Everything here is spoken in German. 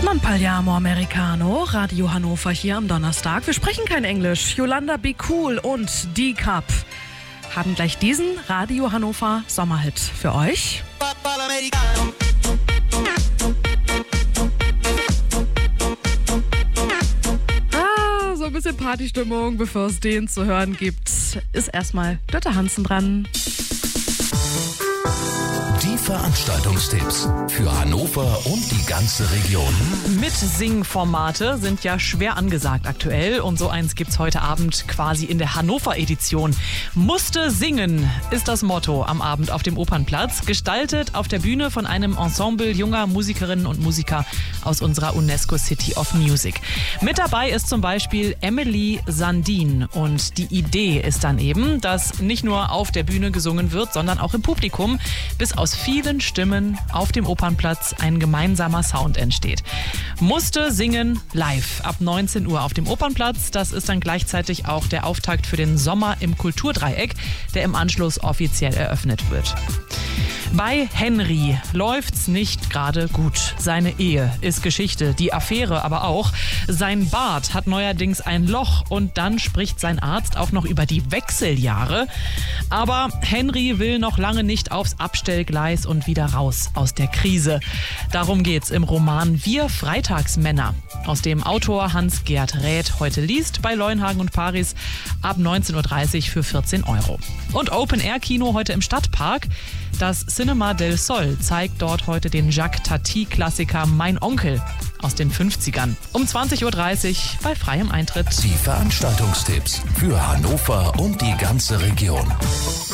Non parliamo americano, Radio Hannover hier am Donnerstag. Wir sprechen kein Englisch. Yolanda Be Cool und D-Cup haben gleich diesen Radio Hannover Sommerhit für euch. So ein bisschen Partystimmung, bevor es den zu hören gibt, ist erstmal Dörte Hansen dran. Die Veranstaltungstipps für Hannover und die ganze Region. Mitsing-Formate sind ja schwer angesagt aktuell und so eins gibt's heute Abend quasi in der Hannover-Edition. Musste singen ist das Motto am Abend auf dem Opernplatz, gestaltet auf der Bühne von einem Ensemble junger Musikerinnen und Musiker aus unserer UNESCO City of Music. Mit dabei ist zum Beispiel Emily Sandin und die Idee ist dann eben, dass nicht nur auf der Bühne gesungen wird, sondern auch im Publikum, bis aus vielen Stimmen auf dem Opernplatz ein gemeinsamer Sound entsteht. Musste singen live ab 19 Uhr auf dem Opernplatz. Das ist dann gleichzeitig auch der Auftakt für den Sommer im Kulturdreieck, der im Anschluss offiziell eröffnet wird. Bei Henry läuft's nicht gerade gut. Seine Ehe ist Geschichte, die Affäre aber auch. Sein Bart hat neuerdings ein Loch und dann spricht sein Arzt auch noch über die Wechseljahre. Aber Henry will noch lange nicht aufs Abstellgleis und wieder raus aus der Krise. Darum geht's im Roman Wir Freitagsmänner, aus dem Autor Hans-Gerd Räth heute liest bei Leuenhagen und Paris ab 19.30 Uhr für 14 €. Und Open-Air-Kino heute im Stadtpark. Das Cinema del Sol zeigt dort heute den Jacques Tati-Klassiker Mein Onkel aus den 50ern. Um 20.30 Uhr bei freiem Eintritt. Die Veranstaltungstipps für Hannover und die ganze Region.